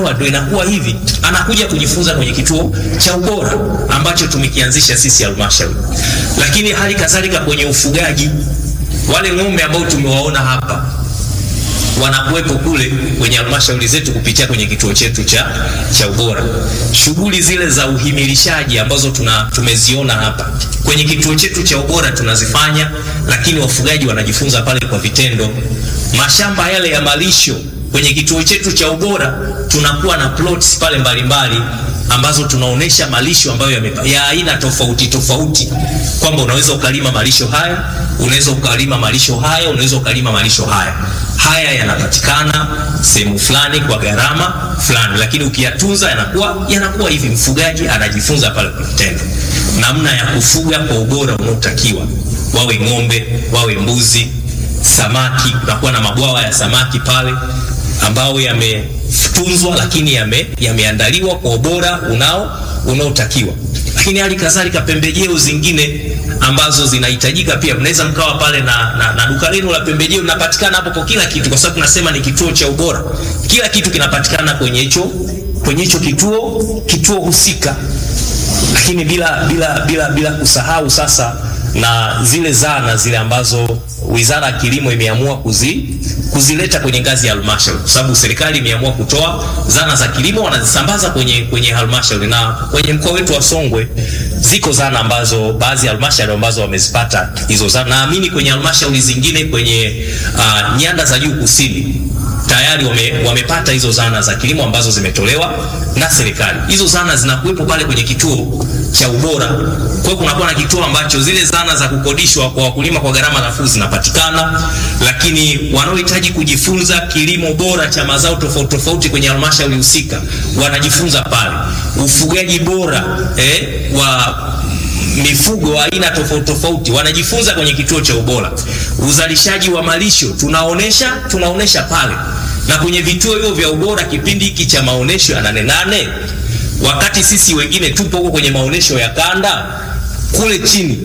unaelewa, ndio inakuwa hivi, anakuja kujifunza kwenye kituo cha ubora ambacho tumekianzisha sisi halmashauri. Lakini hali kadhalika kwenye ufugaji, wale ng'ombe ambao tumewaona hapa wanakuwepo kule kwenye halmashauri zetu kupitia kwenye kituo chetu cha ubora. Shughuli zile za uhimilishaji ambazo tumeziona hapa kwenye kituo chetu cha ubora tunazifanya, lakini wafugaji wanajifunza pale kwa vitendo. Mashamba yale ya malisho kwenye kituo chetu cha ubora tunakuwa na plots pale mbalimbali ambazo tunaonesha malisho ambayo ya aina tofauti tofauti, kwamba unaweza ukalima malisho haya, unaweza ukalima malisho haya, unaweza ukalima malisho haya. Haya yanapatikana sehemu fulani kwa gharama fulani, lakini ukiyatunza yanakuwa hivi. Mfugaji anajifunza pale kwa vitendo namna ya kufuga kwa ubora unaotakiwa, wawe ng'ombe, wawe mbuzi, samaki. Kunakuwa na mabwawa ya samaki pale ambao yametunzwa lakini yameandaliwa kwa ubora unaotakiwa. Lakini hali kadhalika pembejeo zingine ambazo zinahitajika pia, mnaweza mkawa pale na duka lenu la pembejeo linapatikana hapo kwa kila kitu, kwa sababu tunasema ni kituo cha ubora. Kila kitu kinapatikana kwenye hicho kituo husika. Lakini bila kusahau sasa na zile zana zile ambazo Wizara ya Kilimo imeamua kuzileta kwenye ngazi ya halmashauri, kwa sababu serikali imeamua kutoa zana za kilimo, wanazisambaza kwenye halmashauri. Na kwenye mkoa wetu wa Songwe ziko zana ambazo baadhi ya halmashauri ambazo wamezipata hizo zana. Naamini kwenye halmashauri zingine kwenye nyanda za juu kusini tayari wamepata hizo zana za kilimo ambazo zimetolewa na serikali. Hizo zana zinakuwepo pale kwenye kituo cha ubora. Kwa hiyo kunakuwa na kituo ambacho zile zana za kukodishwa kwa wakulima kwa gharama nafuu zinapatikana, lakini wanaohitaji kujifunza kilimo bora cha mazao tofauti tofauti kwenye halmashauri husika wanajifunza pale. Ufugaji bora wa mifugo wa aina tofauti tofauti wanajifunza kwenye kituo cha ubora. Uzalishaji wa malisho tunaonesha pale. Na kwenye vituo hivyo vya ubora kipindi hiki cha maonesho ya 8 wakati sisi wengine tupo huko kwenye maonesho ya kanda kule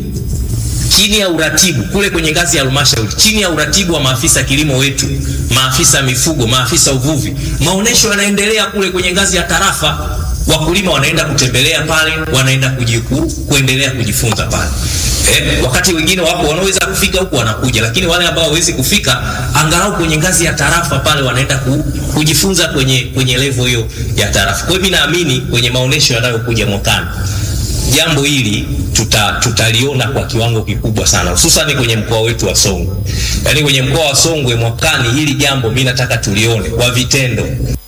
chini ya uratibu kule kwenye ngazi ya halmashauri, chini ya uratibu wa maafisa kilimo wetu, maafisa mifugo, maafisa uvuvi, maonesho yanaendelea kule kwenye ngazi ya tarafa. Wakulima wanaenda kutembelea pale, wanaenda kuendelea kujifunza pale. Wakati wengine wapo wanaweza kufika huko wanakuja, lakini wale ambao hawezi kufika angalau kwenye ngazi ya tarafa pale wanaenda kujifunza kwenye level hiyo ya tarafa. Kwa hiyo mimi naamini kwenye maonesho yanayokuja mwakani jambo hili tutaliona kwa kiwango kikubwa sana, hususan kwenye mkoa wetu wa Songwe. Yaani kwenye mkoa wa Songwe mwakani hili jambo mimi nataka tulione kwa vitendo.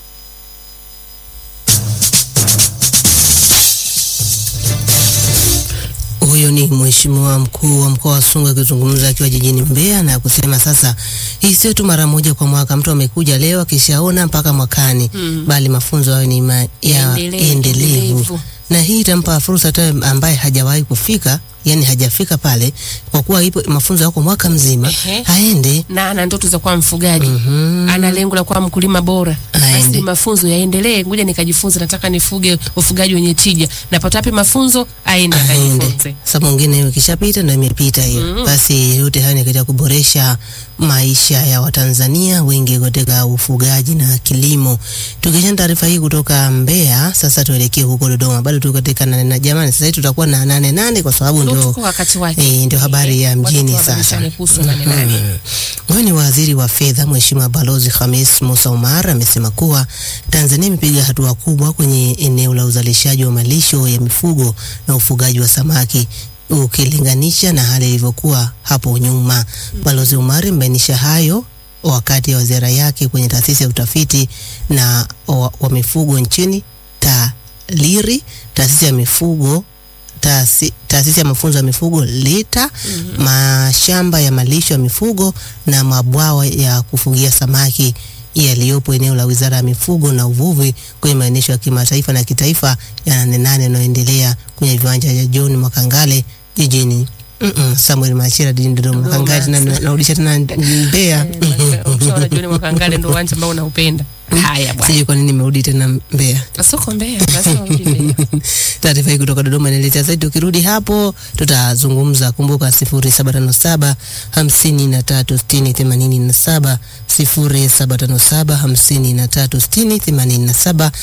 Huyo ni Mheshimiwa Mkuu wa Mkoa wa Songwe akizungumza akiwa jijini Mbeya, na kusema sasa hii sio tu mara moja kwa mwaka, mtu amekuja leo akishaona mpaka mwakani, bali mafunzo hayo ni endelevu. Na hii itampa fursa hata ambaye hajawahi kufika, yani hajafika pale, kwa kuwa ipo mafunzo yako mwaka mzima, aende. Na ana ndoto za kuwa mfugaji, ana lengo la kuwa mkulima bora, basi mafunzo yaendelee. Ngoja nikajifunze, nataka nifuge ufugaji wenye tija, napata wapi mafunzo? Aende akajifunze. Sasa mwingine ukishapita ndio imepita hiyo. Basi yote haya ni katika kuboresha maisha ya Watanzania wengi katika ufugaji na kilimo. Tukisha taarifa hii kutoka Mbeya, sasa tuelekee huko Dodoma. Bado tuko katika na jamani, sasa hivi tutakuwa na 8 kwa sababu ndio wakati wake. Ndio habari ya mjini sasa. Huyu ni Waziri wa Fedha Mheshimiwa Balozi Khamis Musa Omar amesema kuwa Tanzania imepiga hatua kubwa kwenye eneo la uzalishaji wa malisho ya mifugo na ufugaji wa samaki ukilinganisha na hali ilivyokuwa hapo nyuma. Balozi Omar amebainisha hayo wakati wa ziara yake kwenye taasisi ya utafiti na wa mifugo nchini TALIRI, taasisi ya mafunzo ya mifugo LITA, mashamba ya malisho ya mifugo na mabwawa ya kufugia samaki yaliyopo eneo la Wizara ya Mifugo na Uvuvi kwenye maonyesho ya kimataifa na kitaifa ya 8 yanayoendelea kwenye viwanja vya John Makangale jijini Samuel Machira jijini Dodoma. Makangale na narudisha tena Mbeya. John Makangale ndio uwanja ambao unaupenda. Haya bwana. Sijui kwa nini nimerudi tena Mbeya. Soko Mbeya, sasa urudi Mbeya. Taarifa hii kutoka Dodoma inaeleza zaidi. Ukirudi hapo tutazungumza. Kumbuka 0757 53 60 87, 0757 53 60 87.